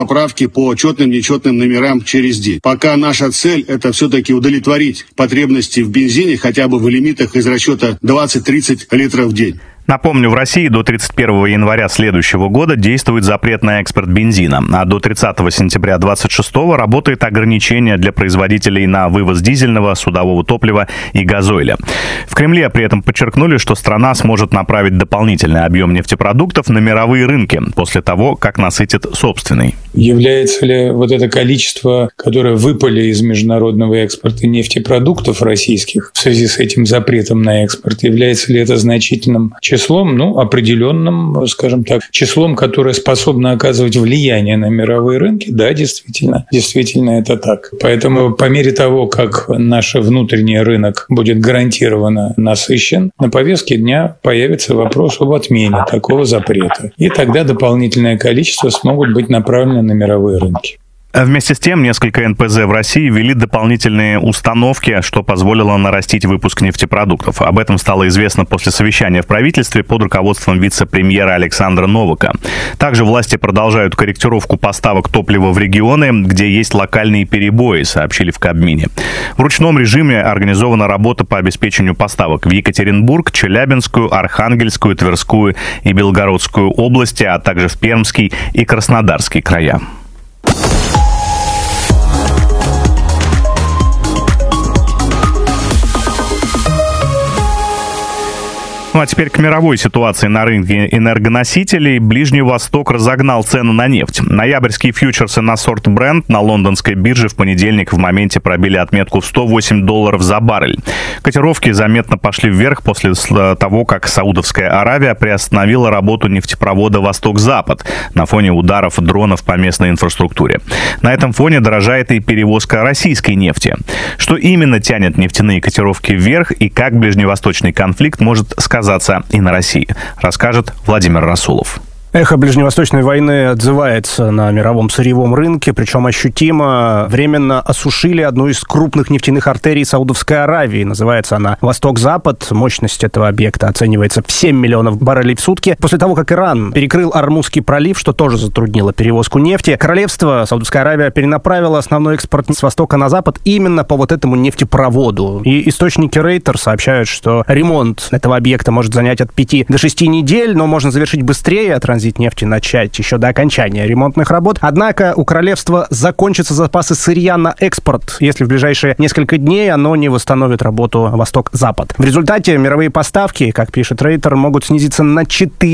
поправки по четным, нечетным номерам через день. Пока наша цель – это все-таки удовлетворить потребности в бензине хотя бы в лимитах из расчета 20-30 литров в день. Напомню, в России до 31 января следующего года действует запрет на экспорт бензина, а до 30 сентября 2026 работает ограничение для производителей на вывоз дизельного, судового топлива и газоиля. В Кремле при этом подчеркнули, что страна сможет направить дополнительный объем нефтепродуктов на мировые рынки после того, как насытит собственный. Является ли вот это количество, которое выпали из международного экспорта нефтепродуктов российских в связи с этим запретом на экспорт, является ли это значительным числом, определенным, скажем так, числом, которое способно оказывать влияние на мировые рынки? Да, действительно это так. Поэтому по мере того, как наш внутренний рынок будет гарантированно насыщен, на повестке дня появится вопрос об отмене такого запрета. И тогда дополнительное количество смогут быть направлены на мировые рынки. Вместе с тем, несколько НПЗ в России ввели дополнительные установки, что позволило нарастить выпуск нефтепродуктов. Об этом стало известно после совещания в правительстве под руководством вице-премьера Александра Новака. Также власти продолжают корректировку поставок топлива в регионы, где есть локальные перебои, сообщили в Кабмине. В ручном режиме организована работа по обеспечению поставок в Екатеринбург, Челябинскую, Архангельскую, Тверскую и Белгородскую области, а также в Пермский и Краснодарский края. А теперь к мировой ситуации на рынке энергоносителей. Ближний Восток разогнал цену на нефть. Ноябрьские фьючерсы на сорт Brent на лондонской бирже в понедельник в моменте пробили отметку в $108 за баррель. Котировки заметно пошли вверх после того, как Саудовская Аравия приостановила работу нефтепровода «Восток-Запад» на фоне ударов дронов по местной инфраструктуре. На этом фоне дорожает и перевозка российской нефти. Что именно тянет нефтяные котировки вверх и как ближневосточный конфликт может сказаться и на России, расскажет Владимир Расулов. Эхо ближневосточной войны отзывается на мировом сырьевом рынке, причем ощутимо. Временно осушили одну из крупных нефтяных артерий Саудовской Аравии. Называется она «Восток-Запад». Мощность этого объекта оценивается в 7 миллионов баррелей в сутки. После того, как Иран перекрыл Ормузский пролив, что тоже затруднило перевозку нефти, королевство Саудовская Аравия перенаправило основной экспорт с востока на запад именно по вот этому нефтепроводу. И источники Рейтер сообщают, что ремонт этого объекта может занять от 5 до 6 недель, но можно завершить быстрее, транзит нефти начать еще до окончания ремонтных работ. Однако у королевства закончатся запасы сырья на экспорт, если в ближайшие несколько дней оно не восстановит работу Восток-Запад. В результате мировые поставки, как пишет Рейтер, могут снизиться на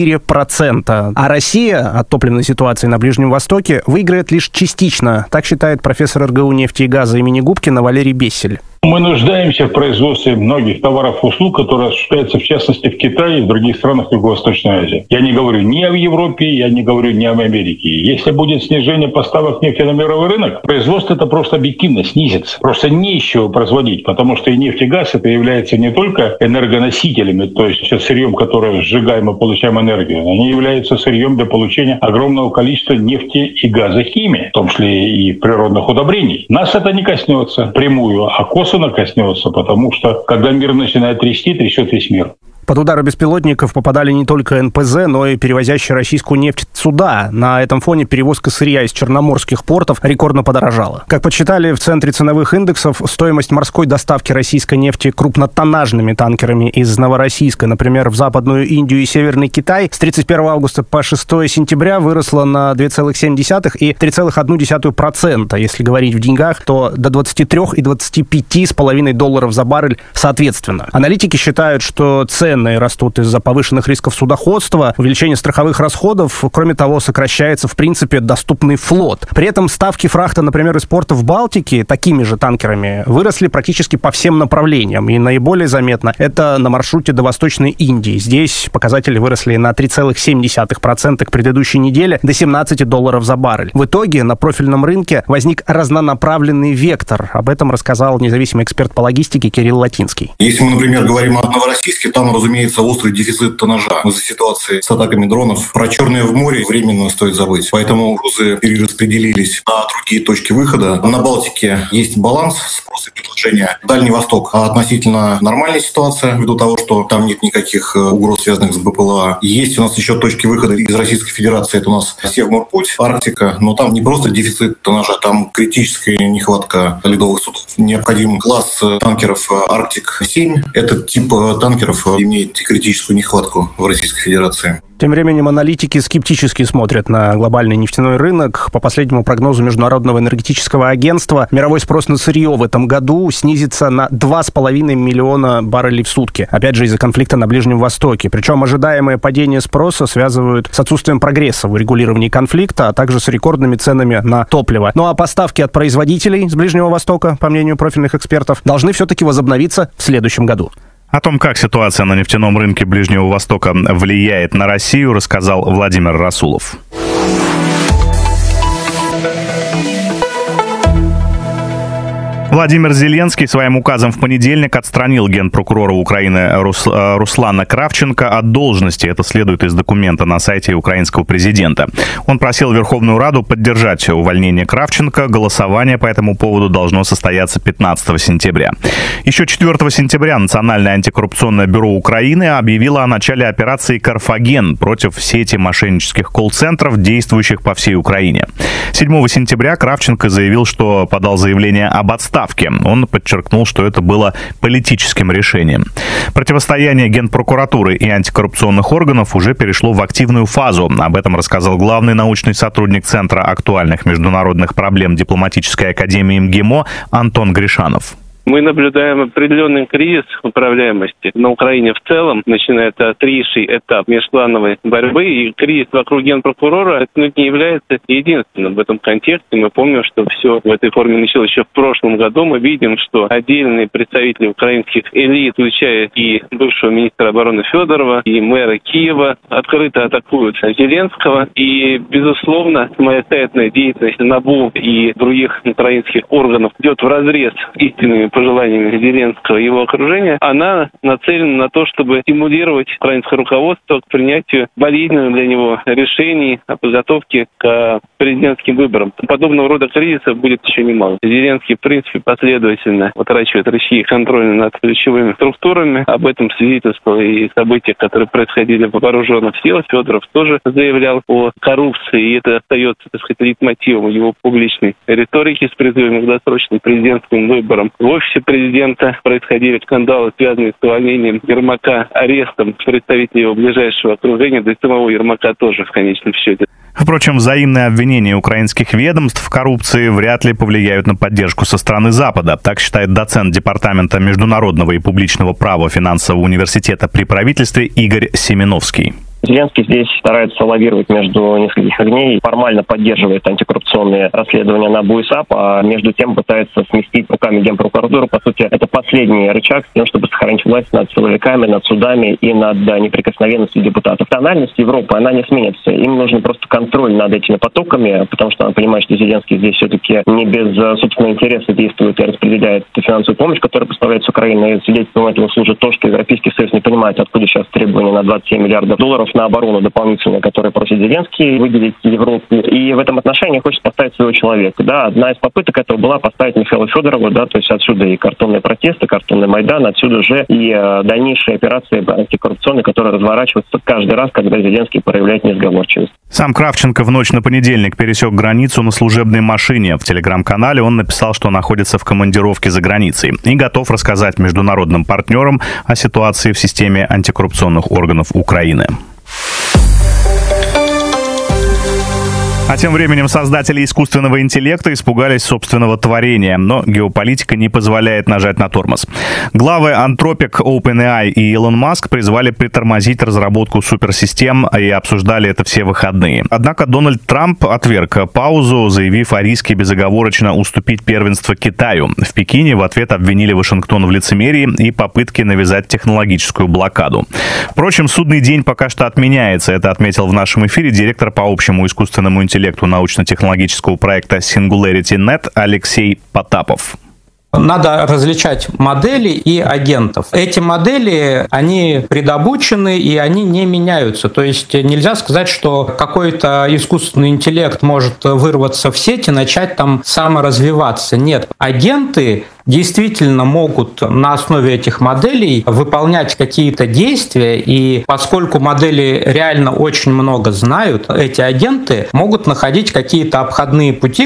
4%. А Россия от топливной ситуации на Ближнем Востоке выиграет лишь частично. Так считает профессор РГУ нефти и газа имени Губкина Валерий Бессель. Мы нуждаемся в производстве многих товаров и услуг, которые осуществляются в частности в Китае и в других странах Юго-Восточной Азии. Я не говорю ни о Европе, я не говорю ни об Америке. Если будет снижение поставок нефти на мировой рынок, производство это просто объективно снизится. Просто не из чего производить, потому что и нефть, и газ это являются не только энергоносителями, то есть сырьем, которое сжигаем и получаем энергию, они являются сырьем для получения огромного количества нефти и газа химии, в том числе и природных удобрений. Нас это не коснется прямую, а косвенно коснется, потому что когда мир начинает трясти, трясет весь мир. Под удары беспилотников попадали не только НПЗ, но и перевозящие российскую нефть суда. На этом фоне перевозка сырья из черноморских портов рекордно подорожала. Как подсчитали в Центре ценовых индексов, стоимость морской доставки российской нефти крупнотоннажными танкерами из Новороссийска, например, в Западную Индию и Северный Китай, с 31 августа по 6 сентября выросла на 2,7 и 3,1%. Если говорить в деньгах, то до 23 и 25,5 долларов за баррель соответственно. Аналитики считают, что цены растут из-за повышенных рисков судоходства, увеличения страховых расходов. Кроме того, сокращается, в принципе, доступный флот. При этом ставки фрахта, например, из портов Балтики такими же танкерами выросли практически по всем направлениям. И наиболее заметно это на маршруте до Восточной Индии. Здесь показатели выросли на 3,7% к предыдущей неделе, до 17 долларов за баррель. В итоге на профильном рынке возник разнонаправленный вектор. Об этом рассказал независимый эксперт по логистике Кирилл Латинский. Если мы, например, говорим о Новороссийске, там, разумеется, разумеется, острый дефицит тоннажа. Из-за ситуации с атаками дронов про Черное в море временно стоит забыть. Поэтому грузы перераспределились на другие точки выхода. На Балтике есть баланс спроса и предложения. Дальний Восток относительно нормальная ситуация, ввиду того, что там нет никаких угроз, связанных с БПЛА. Есть у нас еще точки выхода из Российской Федерации. Это у нас Севморпуть, Арктика. Но там не просто дефицит тоннажа, там критическая нехватка ледовых судов. Необходим класс танкеров «Арктик-7». Этот тип танкеров имеет критическую нехватку в Российской Федерации. Тем временем аналитики скептически смотрят на глобальный нефтяной рынок. По последнему прогнозу Международного энергетического агентства, мировой спрос на сырье в этом году снизится на 2,5 миллиона баррелей в сутки. Опять же, из-за конфликта на Ближнем Востоке. Причем ожидаемое падение спроса связывают с отсутствием прогресса в урегулировании конфликта, а также с рекордными ценами на топливо. Ну а поставки от производителей с Ближнего Востока, по мнению профильных экспертов, должны все-таки возобновиться в следующем году. О том, как ситуация на нефтяном рынке Ближнего Востока влияет на Россию, рассказал Владимир Расулов. Владимир Зеленский своим указом в понедельник отстранил генпрокурора Украины Руслана Кравченко от должности. Это следует из документа на сайте украинского президента. Он просил Верховную Раду поддержать увольнение Кравченко. Голосование по этому поводу должно состояться 15 сентября. Еще 4 сентября Национальное антикоррупционное бюро Украины объявило о начале операции «Карфаген» против сети мошеннических колл-центров, действующих по всей Украине. 7 сентября Кравченко заявил, что подал заявление об отставке. Он подчеркнул, что это было политическим решением. Противостояние Генпрокуратуры и антикоррупционных органов уже перешло в активную фазу. Об этом рассказал главный научный сотрудник Центра актуальных международных проблем Дипломатической академии МГИМО Антон Гришанов. Мы наблюдаем определенный кризис управляемости на Украине в целом, начинается острейший этап межклановой борьбы, и кризис вокруг генпрокурора отнюдь не является единственным в этом контексте. Мы помним, что все в этой форме началось еще в прошлом году. Мы видим, что отдельные представители украинских элит, включая и бывшего министра обороны Федорова, и мэра Киева, открыто атакуют Зеленского. И, безусловно, самостоятельная деятельность НАБУ и других украинских органов идет вразрез с истинными пожеланиями Зеленского и его окружения, она нацелена на то, чтобы стимулировать украинское руководство к принятию болезненных для него решений о подготовке к президентским выборам. Подобного рода кризисов будет еще немало. Зеленский, в принципе, последовательно утрачивает России контроль над ключевыми структурами. Об этом свидетельствовало и события, которые происходили в вооруженных силах. Федоров тоже заявлял о коррупции, и это остается, так сказать, лейтмотивом его публичной риторики с призывом к досрочным президентским выборам. В офисе президента происходили скандалы, связанные с увольнением Ермака, арестом представителей его ближайшего окружения, да и самого Ермака тоже в конечном счете. Впрочем, взаимные обвинения украинских ведомств в коррупции вряд ли повлияют на поддержку со стороны Запада. Так считает доцент Департамента международного и публичного права финансового университета при правительстве Игорь Семеновский. Зеленский здесь старается лавировать между нескольких огней, формально поддерживает антикоррупционные расследования НАБУ и САП, а между тем пытается сместить руками Генпрокуратуру. По сути, это последний рычаг с тем, чтобы сохранить власть над силовиками, над судами и над неприкосновенностью депутатов. Тональность Европы, она не сменится. Им нужен просто контроль над этими потоками, потому что она понимает, что Зеленский здесь все-таки не без собственного интереса действует и распределяет финансовую помощь, которая поставляется Украине. И свидетельством этого служит то, что Европейский Союз не понимает, откуда сейчас требования на 27 миллиардов долларов на оборону дополнительно, которые просит Зеленский выделить Европу. И в этом отношении хочет поставить своего человека. Да, одна из попыток этого была поставить Михаила Федорова, да, то есть отсюда и картонные протесты, картонный Майдан, отсюда же и дальнейшие операции антикоррупционные, которые разворачиваются каждый раз, когда Зеленский проявляет несговорчивость. Сам Кравченко в ночь на понедельник пересек границу на служебной машине. В телеграм-канале он написал, что находится в командировке за границей и готов рассказать международным партнерам о ситуации в системе антикоррупционных органов Украины. А тем временем создатели искусственного интеллекта испугались собственного творения, но геополитика не позволяет нажать на тормоз. Главы Anthropic, OpenAI и Илон Маск призвали притормозить разработку суперсистем и обсуждали это все выходные. Однако Дональд Трамп отверг паузу, заявив о риске безоговорочно уступить первенство Китаю. В Пекине в ответ обвинили Вашингтон в лицемерии и попытке навязать технологическую блокаду. Впрочем, судный день пока что отменяется. Это отметил в нашем эфире директор по общему искусственному интеллекту научно-технологического проекта Singularity.net Алексей Потапов. Надо различать модели и агентов. Эти модели, они предобучены и они не меняются. То есть нельзя сказать, что какой-то искусственный интеллект может вырваться в сеть и начать там саморазвиваться. Нет. Агенты действительно могут на основе этих моделей выполнять какие-то действия, и поскольку модели реально очень много знают, эти агенты могут находить какие-то обходные пути,